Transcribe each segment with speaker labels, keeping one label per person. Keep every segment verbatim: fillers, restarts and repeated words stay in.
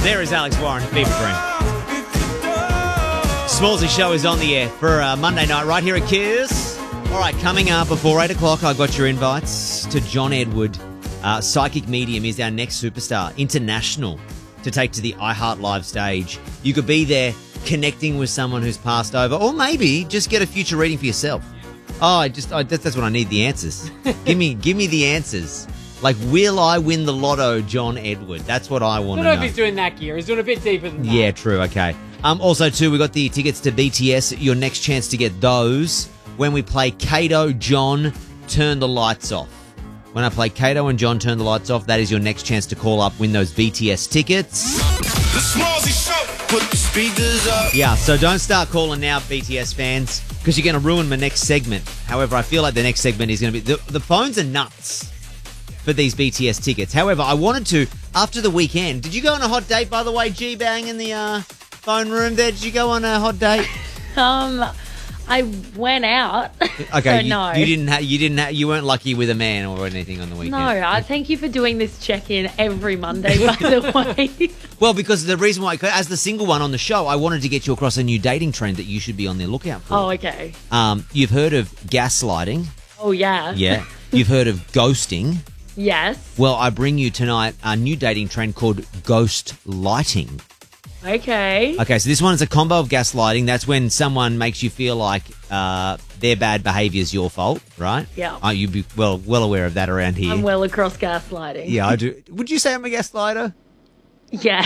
Speaker 1: There is Alex Warren, Fever Dream. Smallsy Show is on the air for uh, Monday night right here at Kiss. All right, coming up before eight o'clock, I got your invites to John Edward. Uh, Psychic Medium is our next superstar, international, to take to the iHeart Live stage. You could be there connecting with someone who's passed over, or maybe just get a future reading for yourself. Oh, I just I, that's, that's what I need, the answers. give me give me the answers. Like, will I win the lotto, John Edward? That's what I want
Speaker 2: I
Speaker 1: to know.
Speaker 2: don't know if he's doing that gear. He's doing a bit deeper than that.
Speaker 1: Yeah, true. Okay. Um, also, too, we got the tickets to B T S. Your next chance to get those when we play Kato, John, Turn the Lights Off. When I play Kato and John, Turn the Lights Off, that is your next chance to call up, win those B T S tickets.
Speaker 3: The Smallsy Show, put the speakers up.
Speaker 1: Yeah, so don't start calling now, B T S fans, because you're going to ruin my next segment. However, I feel like the next segment is going to be... The, the phones are nuts for these B T S tickets. However, I wanted to, after the weekend... Did you go on a hot date, by the way, G-Bang, in the uh, phone room there? Did you go on a hot date?
Speaker 4: Um, I went out.
Speaker 1: Okay,
Speaker 4: so
Speaker 1: you,
Speaker 4: no.
Speaker 1: you didn't. Ha- you didn't. Ha- you weren't lucky with a man or anything on the weekend.
Speaker 4: No, I thank you for doing this check-in every Monday, by the way.
Speaker 1: Well, because the reason why, as the single one on the show, I wanted to get you across a new dating trend that you should be on the lookout for.
Speaker 4: Oh, okay.
Speaker 1: Um, you've heard of gaslighting.
Speaker 4: Oh, yeah.
Speaker 1: Yeah. You've heard of ghosting.
Speaker 4: Yes.
Speaker 1: Well, I bring you tonight a new dating trend called ghost lighting.
Speaker 4: Okay.
Speaker 1: Okay, so this one is a combo of gaslighting. That's when someone makes you feel like uh, their bad behaviour is your fault, right?
Speaker 4: Yeah.
Speaker 1: Uh, you'd be well well aware of that around here.
Speaker 4: I'm well across gaslighting.
Speaker 1: Yeah, I do. Would you say I'm a gaslighter?
Speaker 4: Yeah.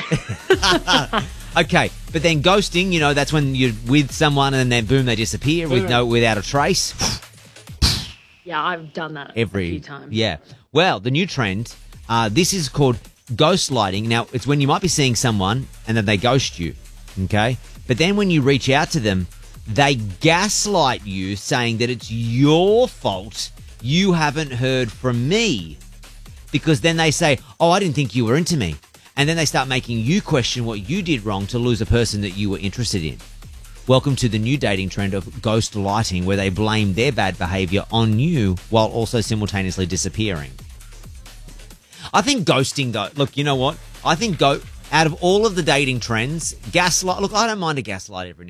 Speaker 1: Okay, but then ghosting, you know, that's when you're with someone and then boom, they disappear with no without a trace.
Speaker 4: Yeah, I've done that
Speaker 1: Every
Speaker 4: a few times.
Speaker 1: Yeah. Well, the new trend, uh, this is called ghost lighting. Now, it's when you might be seeing someone and then they ghost you, okay? But then when you reach out to them, they gaslight you saying that it's your fault you haven't heard from me. Because then they say, oh, I didn't think you were into me. And then they start making you question what you did wrong to lose a person that you were interested in. Welcome to the new dating trend of ghost lighting, where they blame their bad behaviour on you while also simultaneously disappearing. I think ghosting, though, look, you know what? I think go out of all of the dating trends, gaslight, look, I don't mind a gaslight every now